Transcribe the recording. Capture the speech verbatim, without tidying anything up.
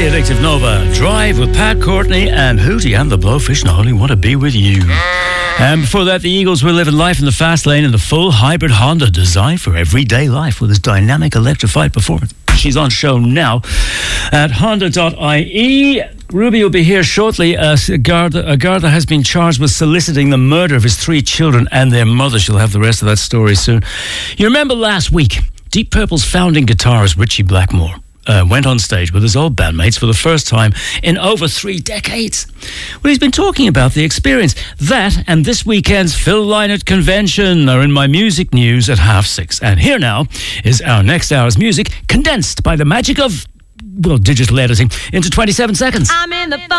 Addictive Nova. Drive with Pat Courtney and Hootie and the Blowfish and I only want to be with you. And before that, the Eagles were living life in the fast lane in the full hybrid Honda designed for everyday life with its dynamic electrified performance. She's on show now at honda dot I E. Ruby will be here shortly. Uh, Garda, uh, Garda has been charged with soliciting the murder of his three children and their mother. She'll have the rest of that story soon. You remember last week, Deep Purple's founding guitarist Richie Blackmore Uh, went on stage with his old bandmates for the first time in over three decades. Well, he's been talking about the experience. That and this weekend's Phil Lynott convention are in my music news at half six. And here now is our next hour's music, condensed by the magic of, well, digital editing into twenty-seven seconds. I'm in the